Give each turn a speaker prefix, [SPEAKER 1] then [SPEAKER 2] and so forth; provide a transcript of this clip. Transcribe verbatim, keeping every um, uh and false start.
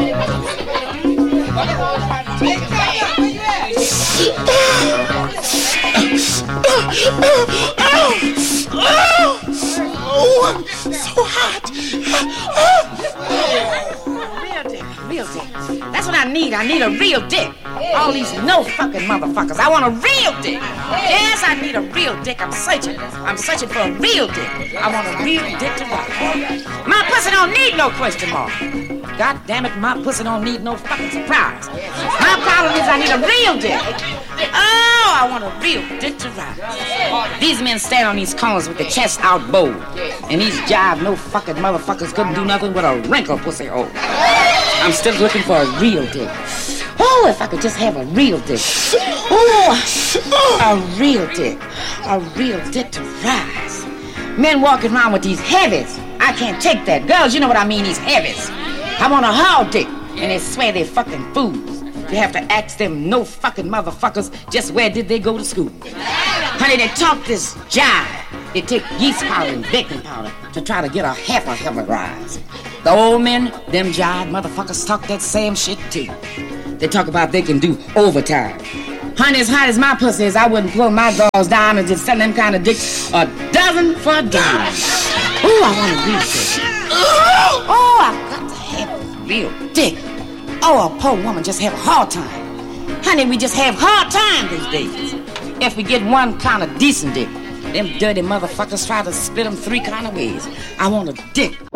[SPEAKER 1] Oh, so hot.
[SPEAKER 2] Real dick, real dick. That's what I need. I need a real dick. All these no fucking motherfuckers. I want a real dick. Yes, I need a real dick. I'm searching. I'm searching for a real dick. I want a real dick to rock. My pussy don't need no question mark. God damn it, my pussy don't need no fucking surprise. My problem is I need a real dick. Oh, I want a real dick to rock. These men stand on these corners with the chest out bold. And these jive no fucking motherfuckers couldn't do nothing with a wrinkle pussy hole. I'm still looking for a real dick. Oh, if I could just have a real dick. Oh, a real dick. A real dick to rise. Men walking around with these heavies. I can't take that. Girls, you know what I mean, these heavies. I want a hard dick. And they swear they're fucking fools. You have to ask them no fucking motherfuckers just where did they go to school. Honey, they talk this jive. They take yeast powder and baking powder to try to get a half a heavy rise. The old men, them jive motherfuckers talk that same shit too. They talk about they can do overtime. Honey, as hot as my pussy is, I wouldn't pull my girls down and just sell them kind of dicks a dozen for a dime. Ooh, I want a real dick. Oh, I've got to have a real dick. Oh, a poor woman just have a hard time. Honey, we just have hard time these days. If we get one kind of decent dick, them dirty motherfuckers try to split them three kind of ways. I want a dick